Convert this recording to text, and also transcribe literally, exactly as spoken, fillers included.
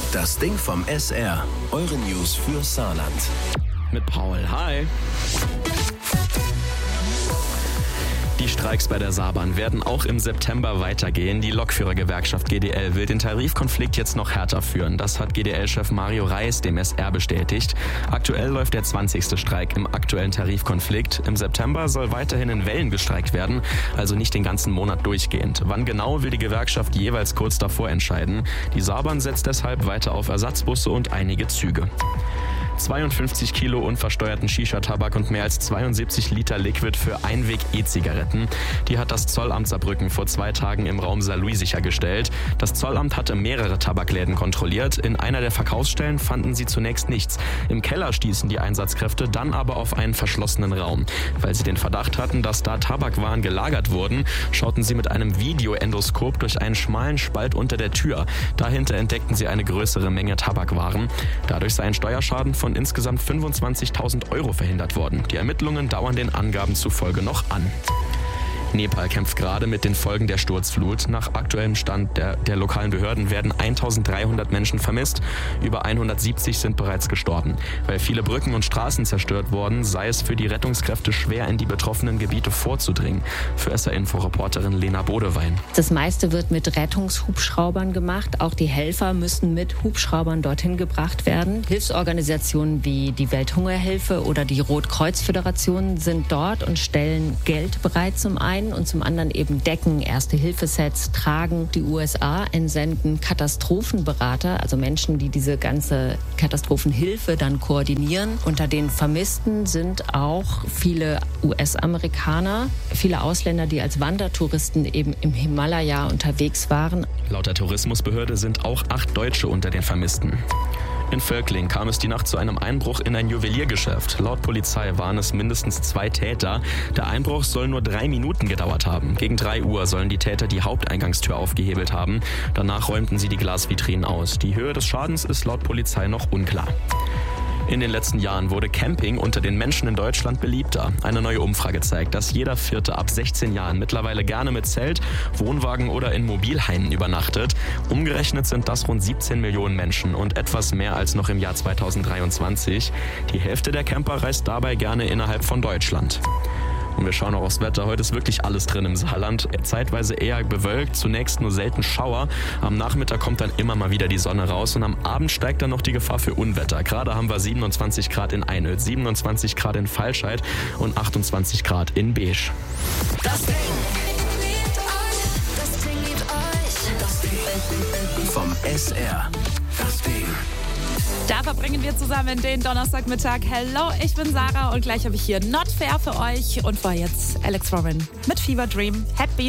Das Ding vom S R. Eure News für Saarland. Mit Paul. Hi. Die Streiks bei der Saarbahn werden auch im September weitergehen. Die Lokführergewerkschaft G D L will den Tarifkonflikt jetzt noch härter führen. Das hat G D L-Chef Mario Reis dem S R bestätigt. Aktuell läuft der zwanzigste Streik im aktuellen Tarifkonflikt. Im September soll weiterhin in Wellen gestreikt werden, also nicht den ganzen Monat durchgehend. Wann genau, will die Gewerkschaft jeweils kurz davor entscheiden. Die Saarbahn setzt deshalb weiter auf Ersatzbusse und einige Züge. zweiundfünfzig Kilo unversteuerten Shisha-Tabak und mehr als zweiundsiebzig Liter Liquid für Einweg-E-Zigaretten. Die hat das Zollamt Saarbrücken vor zwei Tagen im Raum Saarlouis sichergestellt. Das Zollamt hatte mehrere Tabakläden kontrolliert. In einer der Verkaufsstellen fanden sie zunächst nichts. Im Keller stießen die Einsatzkräfte dann aber auf einen verschlossenen Raum. Weil sie den Verdacht hatten, dass da Tabakwaren gelagert wurden, schauten sie mit einem Videoendoskop durch einen schmalen Spalt unter der Tür. Dahinter entdeckten sie eine größere Menge Tabakwaren. Dadurch sei ein Steuerschaden von insgesamt fünfundzwanzigtausend Euro verhindert worden. Die Ermittlungen dauern den Angaben zufolge noch an. Nepal kämpft gerade mit den Folgen der Sturzflut. Nach aktuellem Stand der, der lokalen Behörden werden eintausenddreihundert Menschen vermisst. Über hundertsiebzig sind bereits gestorben. Weil viele Brücken und Straßen zerstört wurden, sei es für die Rettungskräfte schwer, in die betroffenen Gebiete vorzudringen. Für S R-Info-Reporterin Lena Bodewein. Das meiste wird mit Rettungshubschraubern gemacht. Auch die Helfer müssen mit Hubschraubern dorthin gebracht werden. Hilfsorganisationen wie die Welthungerhilfe oder die Rotkreuz-Föderation sind dort und stellen Geld bereit zum einen. Und zum anderen eben Decken, Erste-Hilfe-Sets, tragen. Die U S A entsenden Katastrophenberater, also Menschen, die diese ganze Katastrophenhilfe dann koordinieren. Unter den Vermissten sind auch viele U S-Amerikaner, viele Ausländer, die als Wandertouristen eben im Himalaya unterwegs waren. Laut der Tourismusbehörde sind auch acht Deutsche unter den Vermissten. In Völkling kam es die Nacht zu einem Einbruch in ein Juweliergeschäft. Laut Polizei waren es mindestens zwei Täter. Der Einbruch soll nur drei Minuten gedauert haben. Gegen drei Uhr sollen die Täter die Haupteingangstür aufgehebelt haben. Danach räumten sie die Glasvitrinen aus. Die Höhe des Schadens ist laut Polizei noch unklar. In den letzten Jahren wurde Camping unter den Menschen in Deutschland beliebter. Eine neue Umfrage zeigt, dass jeder Vierte ab sechzehn Jahren mittlerweile gerne mit Zelt, Wohnwagen oder in Mobilheimen übernachtet. Umgerechnet sind das rund siebzehn Millionen Menschen und etwas mehr als noch im Jahr zweitausenddreiundzwanzig. Die Hälfte der Camper reist dabei gerne innerhalb von Deutschland. Und wir schauen auch aufs Wetter. Heute ist wirklich alles drin im Saarland. Zeitweise eher bewölkt, zunächst nur selten Schauer. Am Nachmittag kommt dann immer mal wieder die Sonne raus und am Abend steigt dann noch die Gefahr für Unwetter. Gerade haben wir siebenundzwanzig Grad in Einöd, siebenundzwanzig Grad in Falscheid und achtundzwanzig Grad in Beesch. Das Ding. Das Ding liebt euch. Das Ding. Vom S R. Das Ding. Da verbringen wir zusammen den Donnerstagmittag. Hello, ich bin Sarah und gleich habe ich hier Not Fair für euch. Und vor jetzt Alex Warren mit Fever Dream. Happy